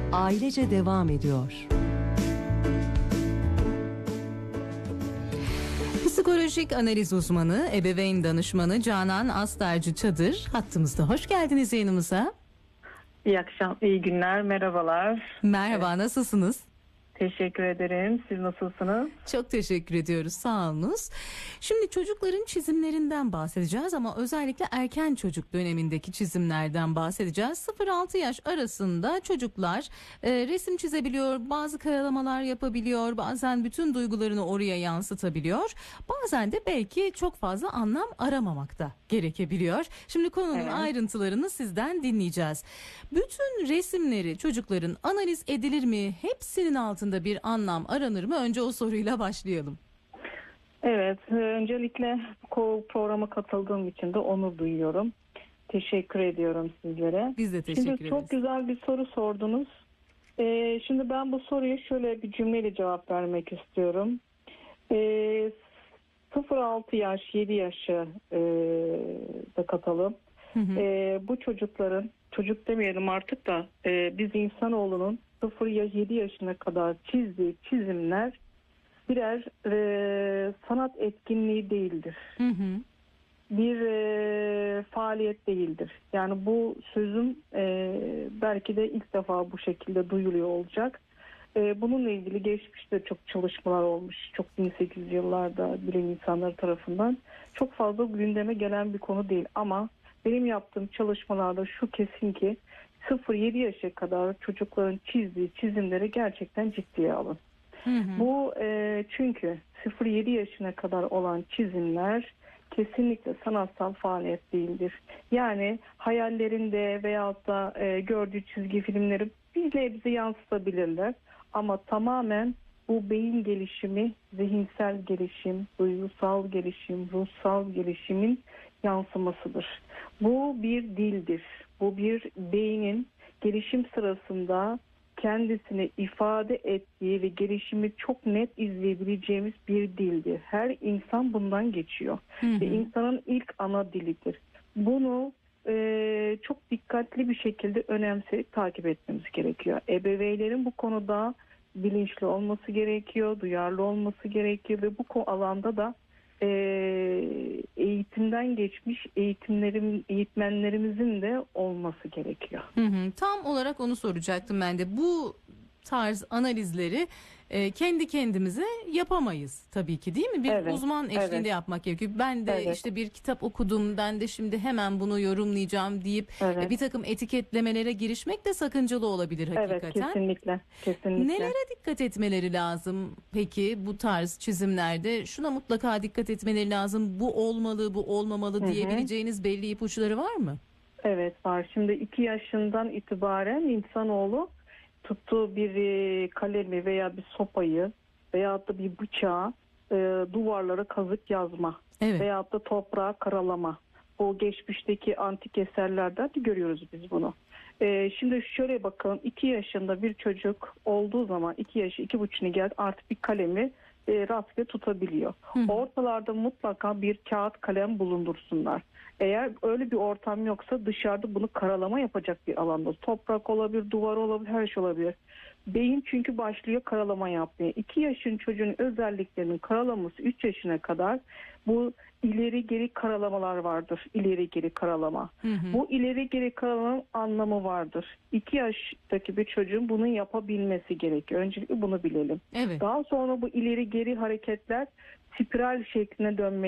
ailece devam ediyor. Psikolojik analiz uzmanı, ebeveyn danışmanı Canan Astarcı Çadır hattımızda. Hoş geldiniz yayınımıza. İyi günler, merhabalar. Merhaba, nasılsınız? Teşekkür ederim. Siz nasılsınız? Çok teşekkür ediyoruz, sağ olunuz. Şimdi çocukların çizimlerinden bahsedeceğiz ama özellikle erken çocuk dönemindeki çizimlerden bahsedeceğiz. 0-6 yaş arasında çocuklar resim çizebiliyor, bazı karalamalar yapabiliyor, bazen bütün duygularını oraya yansıtabiliyor. Bazen de belki çok fazla anlam aramamak da gerekebiliyor. Şimdi konunun ayrıntılarını sizden dinleyeceğiz. Bütün resimleri çocukların analiz edilir mi? Hepsinin altında bir anlam aranır mı? Önce o soruyla başlayalım. Evet, öncelikle bu programa katıldığım için de onur duyuyorum. Teşekkür ediyorum sizlere. Biz de teşekkür ederiz. Şimdi çok güzel bir soru sordunuz. Şimdi ben bu soruya şöyle bir cümleyle cevap vermek istiyorum. 0-6 yaş, 7 yaşı da katalım. Bu çocukların, çocuk demeyelim artık da biz insanoğlunun 0-7 yaşına kadar çizdiği çizimler birer sanat etkinliği değildir. Bir faaliyet değildir. Yani bu sözüm belki de ilk defa bu şekilde duyuluyor olacak. Bununla ilgili geçmişte çok çalışmalar olmuş. Çok 1800 yıllarda bilim insanları tarafından çok fazla gündeme gelen bir konu değil. Ama benim yaptığım çalışmalarda şu kesin ki 0-7 yaşa kadar çocukların çizdiği çizimleri gerçekten ciddiye alın. Bu çünkü 0-7 yaşına kadar olan çizimler kesinlikle sanatsal faaliyet değildir. Yani hayallerinde veyahut da gördüğü çizgi filmleri bir nebze yansıtabilirler. Ama tamamen bu beyin gelişimi, zihinsel gelişim, duygusal gelişim, ruhsal gelişimin yansımasıdır. Bu bir dildir. Bu bir beynin gelişim sırasında kendisini ifade ettiği ve gelişimi çok net izleyebileceğimiz bir dildir. Her insan bundan geçiyor. Ve insanın ilk ana dilidir. Bunu çok dikkatli bir şekilde önemseyip takip etmemiz gerekiyor. Ebeveynlerin bu konuda bilinçli olması gerekiyor, duyarlı olması gerekiyor ve bu alanda da eğitimden geçmiş eğitmenlerimizin de olması gerekiyor. Tam olarak onu soracaktım ben de. Bu tarz analizleri kendi kendimize yapamayız tabii ki, değil mi? Bir uzman eşliğinde yapmak gerekiyor. Ben de işte bir kitap okudum, ben de şimdi hemen bunu yorumlayacağım deyip bir takım etiketlemelere girişmek de sakıncalı olabilir hakikaten. Evet, kesinlikle. Nelere dikkat etmeleri lazım peki bu tarz çizimlerde? Şuna mutlaka dikkat etmeleri lazım, bu olmalı, bu olmamalı diyebileceğiniz belli ipuçları var mı? Evet, var. Şimdi 2 yaşından itibaren insanoğlu tuttuğu bir kalemi veya bir sopayı veyahut da bir bıçağı duvarlara kazık yazma veyahut da toprağa karalama. O geçmişteki antik eserlerden de görüyoruz biz bunu. Şimdi şöyle bakalım, 2 yaşında bir çocuk olduğu zaman 2 yaşı 2,5'ine geldi, artık bir kalemi rastgele tutabiliyor. Ortalarda mutlaka bir kağıt kalem bulundursunlar. Eğer öyle bir ortam yoksa dışarıda bunu karalama yapacak bir alanda. Toprak olabilir, duvar olabilir, her şey olabilir. Beyin çünkü başlıyor karalama yapmaya. 2 yaşın çocuğun özelliklerinin karalaması 3 yaşına kadar bu ileri geri karalamalar vardır. İleri geri karalama. Bu ileri geri karalamanın anlamı vardır. 2 yaştaki bir çocuğun bunu yapabilmesi gerekiyor. Öncelikle bunu bilelim. Daha sonra bu ileri geri hareketler spiral şekline dönmeye